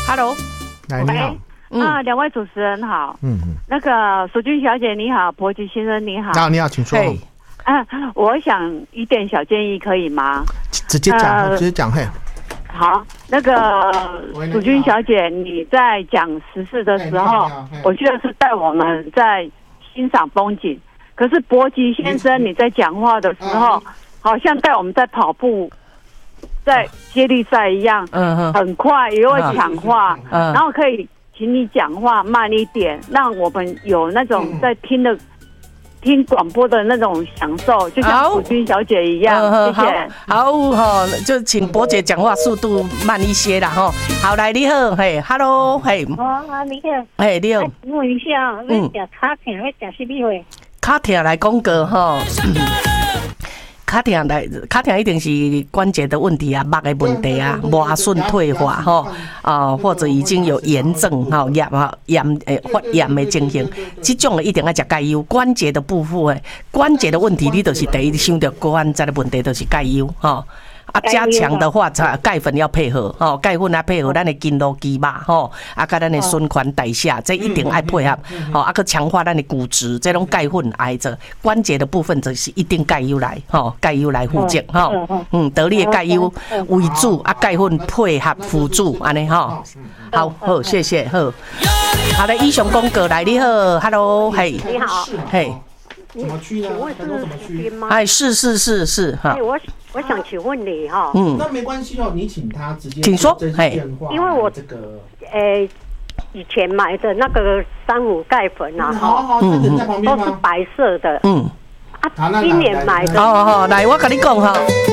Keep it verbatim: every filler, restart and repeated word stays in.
，Hello， 来你好。 啊，两位主持人好。嗯嗯。那个淑君小姐你好，柏吉先生你好。 好，你好，请说。 啊，我想一点小建议可以吗？ 直接讲，呃、直接讲嘿。 好，那个淑君小姐，你在讲时事的时候，我觉得是带我们在欣赏风景。可是柏吉先生你在讲话的时候，好像带我们在跑步。在接力赛一样，嗯，很快也会抢话，嗯，然后可以请你讲话慢一点，让我们有那种在听的、嗯、听广播的那种享受，就像淑君小姐一样。嗯、谢谢。 好，好，就请柏姐讲话速度慢一些啦，哈。好，来，你好，嘿 ，Hello， 嘿。 哦，你好。 嘿，你好。 问一下，你食卡片，你食什么货？ 卡片来讲过哈。卡疼来，卡疼一定是关节的问题啊，目的问题啊，磨损退化吼，啊、呃、或者已经有炎症吼，炎啊炎诶发炎的情形，这种的一定要食钙优。关节的部分诶，关节的问题你就是第一想到关节的问题就是钙优吼。啊，加强的话，钙粉要配合吼，钙粉要配合咱的筋络肌肉吼，啊，甲咱的循环代谢，这一定要配合吼，啊，去强化咱的骨质，这种钙粉挨着关节的部分，就是一定钙优来吼，钙优来负责吼，嗯，得力的钙优为主，啊，钙粉配合辅助，安尼吼，好好，谢谢好，好的，以上公告来，你好 ，Hello， 嘿， 你好， 嘿。 什么区呢？ 请问是淑君吗？ 哎，是是是是哈。 哎，我我想请问你哈。 嗯，那没关系哦，你请他直接。 请说。哎， 因为我这个，诶，以前买的那个三五钙粉啊， 哈，嗯嗯， 都是白色的。 嗯。 啊，今年买的。 哦哦，来，我跟你讲哈，